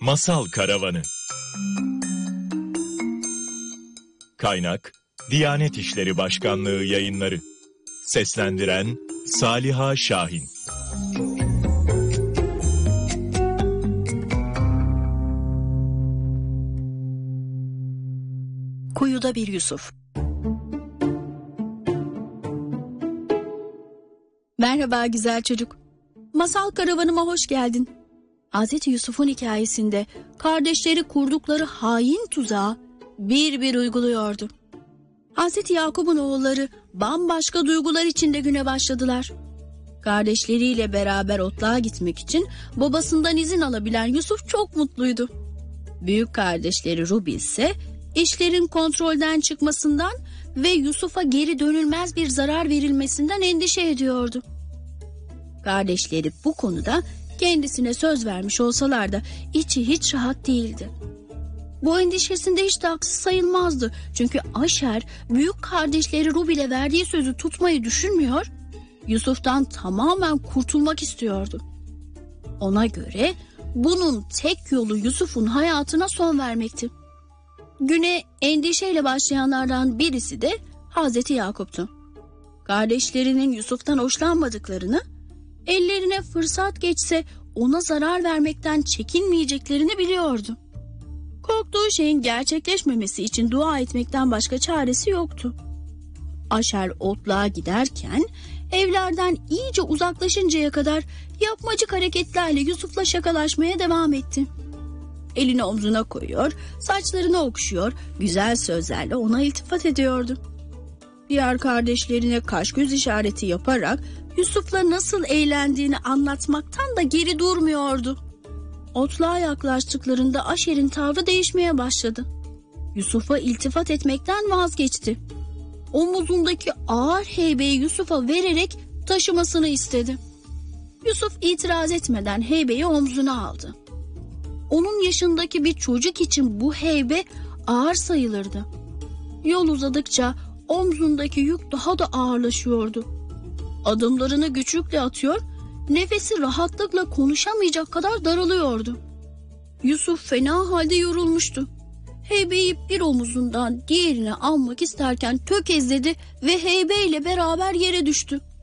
Masal Karavanı. Kaynak: Diyanet İşleri Başkanlığı Yayınları. Seslendiren Saliha Şahin. Kuyuda bir Yusuf. Merhaba güzel çocuk. Masal karavanıma hoş geldin. Hazreti Yusuf'un hikayesinde kardeşleri kurdukları hain tuzağı bir bir uyguluyordu. Hazreti Yakup'un oğulları bambaşka duygular içinde güne başladılar. Kardeşleriyle beraber otluğa gitmek için babasından izin alabilen Yusuf çok mutluydu. Büyük kardeşleri Rubi ise işlerin kontrolden çıkmasından ve Yusuf'a geri dönülmez bir zarar verilmesinden endişe ediyordu. Kardeşleri bu konuda kendisine söz vermiş olsalar da içi hiç rahat değildi. Bu endişesinde hiç de haksız sayılmazdı. Çünkü Aşer büyük kardeşleri Rubi ile verdiği sözü tutmayı düşünmüyor, Yusuf'tan tamamen kurtulmak istiyordu. Ona göre bunun tek yolu Yusuf'un hayatına son vermekti. Güne endişeyle başlayanlardan birisi de Hazreti Yakup'tu. Kardeşlerinin Yusuf'tan hoşlanmadıklarını, ellerine fırsat geçse ona zarar vermekten çekinmeyeceklerini biliyordu. Korktuğu şeyin gerçekleşmemesi için dua etmekten başka çaresi yoktu. Aşer otluğa giderken evlerden iyice uzaklaşıncaya kadar yapmacık hareketlerle Yusuf'la şakalaşmaya devam etti. Elini omzuna koyuyor, saçlarını okşuyor, güzel sözlerle ona iltifat ediyordu. Diğer kardeşlerine kaş göz işareti yaparak Yusuf'la nasıl eğlendiğini anlatmaktan da geri durmuyordu. Otluğa yaklaştıklarında Aşer'in tavrı değişmeye başladı. Yusuf'a iltifat etmekten vazgeçti. Omuzundaki ağır heybeyi Yusuf'a vererek taşımasını istedi. Yusuf itiraz etmeden heybeyi omzuna aldı. Onun yaşındaki bir çocuk için bu heybe ağır sayılırdı. Yol uzadıkça omzundaki yük daha da ağırlaşıyordu. Adımlarını güçlükle atıyor, nefesi rahatlıkla konuşamayacak kadar daralıyordu. Yusuf fena halde yorulmuştu. Heybeyi bir omuzundan diğerine almak isterken tökezledi ve heybeyle beraber yere düştü.